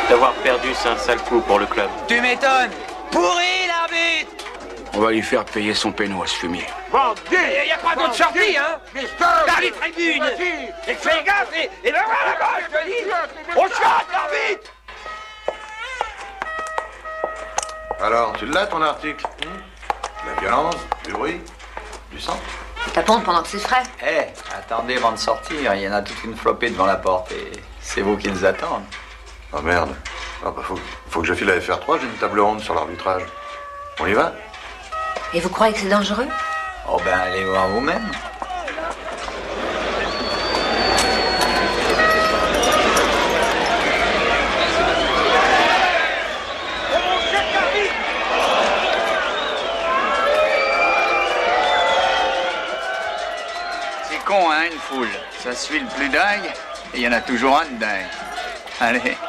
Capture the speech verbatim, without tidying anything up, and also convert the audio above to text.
D'avoir perdu, c'est un sale coup pour le club. Tu m'étonnes. Pourri, l'arbitre. On va lui faire payer son péno à ce fumier. Il n'y a pas d'autre sortie, hein. L'arbitre tribune. Et fais gaffe, et, et ben voilà, là-bas, je te dis. On chatte, l'arbitre. Alors, tu l'as ton article hmm? La violence, du bruit, du sang. Ça pompe pendant que c'est frais. Eh, hey, attendez avant de sortir, il y en a toute une flopée devant la porte et c'est vous qui les attendent. Oh merde. Ah bah faut, faut que je file à F R trois, j'ai une table ronde sur l'arbitrage. On y va? Et vous croyez que c'est dangereux? Oh ben allez voir vous-même. C'est con, hein, une foule. Ça suit le plus dingue, et il y en a toujours un de dingue. Allez.